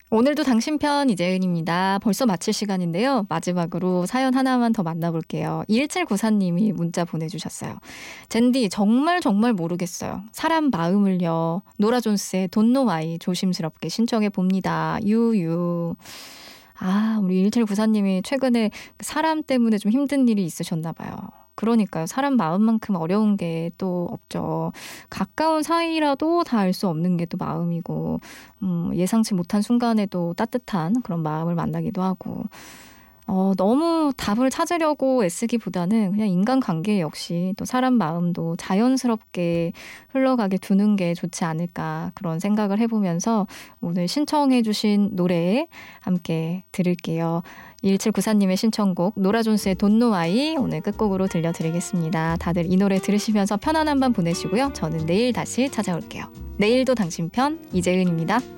오늘도 당신 편 이재은입니다. 벌써 마칠 시간인데요. 마지막으로 사연 하나만 더 만나볼게요. 1794님이 문자 보내주셨어요. 젠디 정말 모르겠어요. 사람 마음을요. 노라 존스의 Don't Know Why 조심스럽게 신청해 봅니다. 유유. 우리 1794님이 최근에 사람 때문에 좀 힘든 일이 있으셨나 봐요. 그러니까요. 사람 마음만큼 어려운 게 또 없죠. 가까운 사이라도 다 알 수 없는 게 또 마음이고 예상치 못한 순간에도 따뜻한 그런 마음을 만나기도 하고 너무 답을 찾으려고 애쓰기보다는 그냥 인간관계 역시 또 사람 마음도 자연스럽게 흘러가게 두는 게 좋지 않을까 그런 생각을 해보면서 오늘 신청해 주신 노래 함께 들을게요. 1794님의 신청곡 노라 존스의 Don't Know Why 오늘 끝곡으로 들려드리겠습니다. 다들 이 노래 들으시면서 편안한 밤 보내시고요. 저는 내일 다시 찾아올게요. 내일도 당신 편 이재은입니다.